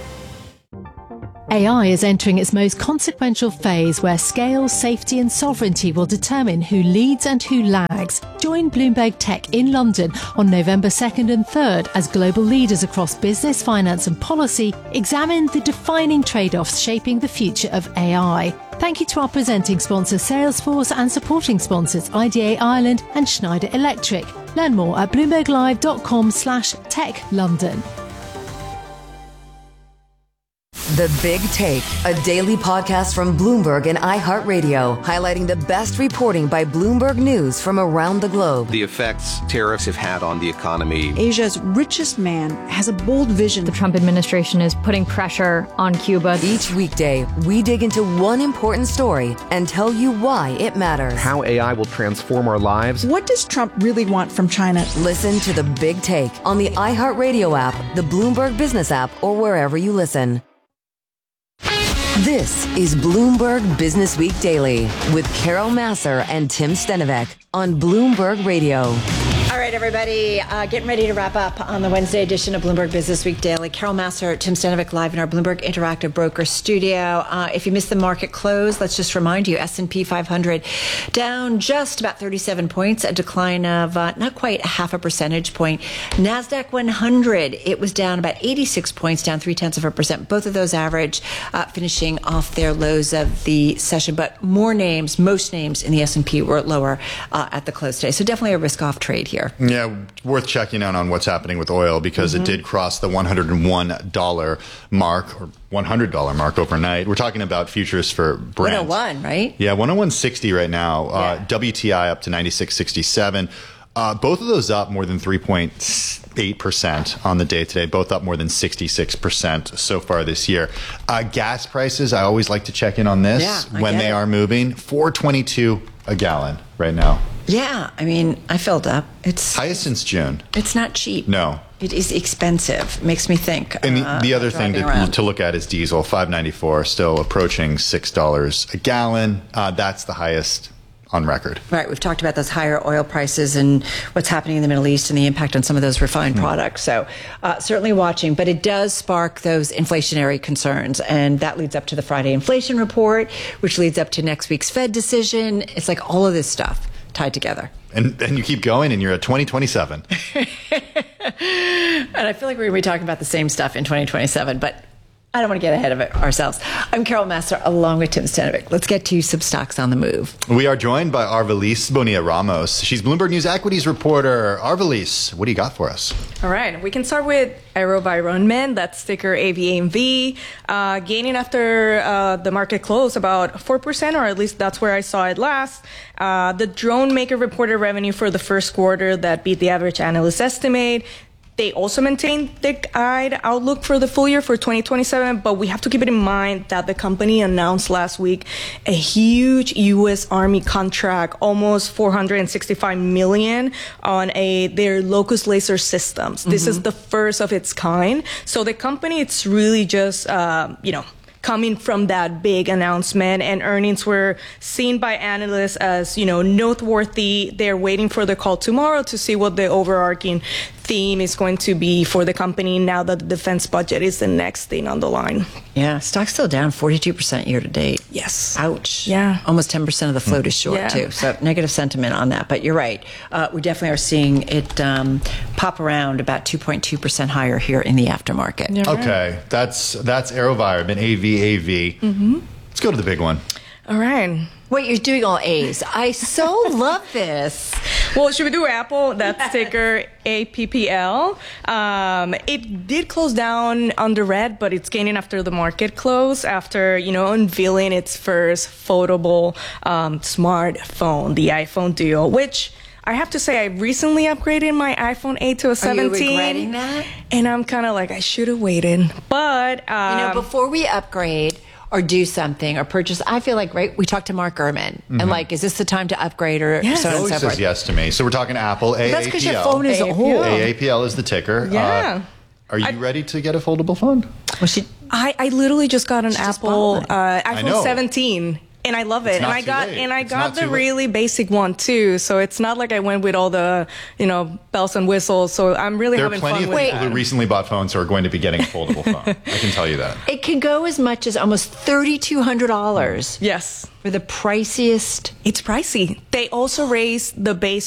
A I is entering its most consequential phase where scale, safety and sovereignty will determine who leads and who lags. Join Bloomberg Tech in London on November second and third as global leaders across business, finance and policy examine the defining trade-offs shaping the future of A I. Thank you to our presenting sponsor Salesforce and supporting sponsors I D A Ireland and Schneider Electric. Learn more at bloomberglive.com slash tech London. The Big Take, a daily podcast from Bloomberg and iHeartRadio, highlighting the best reporting by Bloomberg News from around the globe. The effects tariffs have had on the economy. Asia's richest man has a bold vision. The Trump administration is putting pressure on Cuba. Each weekday, we dig into one important story and tell you why it matters. How A I will transform our lives. What does Trump really want from China? Listen to The Big Take on the iHeartRadio app, the Bloomberg Business app, or wherever you listen. This is Bloomberg Business Week Daily with Carol Massar and Tim Stenovec on Bloomberg Radio. All right, everybody, uh, getting ready to wrap up on the Wednesday edition of Bloomberg Business Week Daily. Carol Massar, Tim Stenovec live in our Bloomberg Interactive Broker studio. Uh, if you missed the market close, let's just remind you, S and P five hundred down just about thirty-seven points, a decline of uh, not quite half a percentage point. NASDAQ one hundred, it was down about eighty-six points, down three-tenths of a percent. Both of those average uh, finishing off their lows of the session. But more names, most names in the S and P were lower uh, at the close today. So definitely a risk-off trade here. Yeah, worth checking out on what's happening with oil because mm-hmm. it did cross the one hundred one dollars mark or one hundred dollars mark overnight. We're talking about futures for Brent. one oh one, right? Yeah, one oh one sixty right now. Yeah. Uh, W T I up to ninety-six sixty-seven. Uh, both of those up more than three point eight percent on the day today, both up more than sixty-six percent so far this year. Uh, gas prices, I always like to check in on this yeah, when they it. are moving. four twenty-two a gallon right now. Yeah, I mean, I filled up. It's highest since June. It's not cheap. No. It is expensive. Makes me think. And the, uh, the other thing to, to look at is diesel, five ninety-four, still approaching six dollars a gallon. Uh, that's the highest on record. Right. We've talked about those higher oil prices and what's happening in the Middle East and the impact on some of those refined mm. products. So uh, certainly watching, but it does spark those inflationary concerns. And that leads up to the Friday inflation report, which leads up to next week's Fed decision. It's like all of this stuff tied together. And and you keep going and you're at twenty twenty-seven. And I feel like we're going to be talking about the same stuff in twenty twenty-seven, but I don't want to get ahead of it ourselves. I'm Carol Massar along with Tim Stenovec. Let's get to some stocks on the move. We are joined by Arvelise Bonilla-Ramos. She's Bloomberg News equities reporter. Arvelise, what do you got for us? All right. We can start with AeroVironment. That's ticker A V A M V. Uh, gaining after uh, the market close about four percent, or at least that's where I saw it last. Uh, the drone maker reported revenue for the first quarter that beat the average analyst estimate. They also maintained the guide outlook for the full year for twenty twenty-seven, but we have to keep it in mind that the company announced last week a huge U S Army contract, almost four hundred sixty-five million dollars on a their Locust laser systems. Mm-hmm. This is the first of its kind. So the company, it's really just, uh, you know, coming from that big announcement, and earnings were seen by analysts as, you know, noteworthy. They're waiting for the call tomorrow to see what the overarching theme is going to be for the company now that the defense budget is the next thing on the line. Yeah, stock's still down forty-two percent year to date. Yes. Ouch. Yeah. Almost ten percent of the float is short, Yeah. too. So negative sentiment on that. But you're right. Uh, we definitely are seeing it um, pop around about two point two percent higher here in the aftermarket. Okay, that's that's AeroVironment, A V A V. Mm-hmm. Let's go to the big one. All right. Wait, you're doing all A's. I so love this. Well, should we do Apple? That's ticker A P P L. Um, it did close down on the red, but it's gaining after the market close, after, you know, unveiling its first foldable um, smartphone, the iPhone Duo, which I have to say I recently upgraded my iPhone eight to a seventeen. Are you regretting that? And I'm kind of like, I should have waited. But, um, You know, before we upgrade or do something or purchase, I feel like, right, we talked to Mark Gurman Mhm. and like, is this the time to upgrade or Yes. so on He and always so says forth? yes to me. So we're talking Apple, A A P L. That's because your phone is A A P L. old. A A P L is the ticker. Yeah. Uh, are you ready to get a foldable phone? Well, she, I, I literally just got an She just Apple bought uh, I iPhone know. seventeen. And I love it. It's And not I too got late. and I It's got not the too late. really basic one too. So it's not like I went with all the, you know, bells and whistles. So I'm really There are having plenty fun of with people that. who recently bought phones who are going to be getting a foldable phone. I can tell you that. it can go as much as almost thirty-two hundred dollars Yes. for the priciest. It's pricey. They also raised the base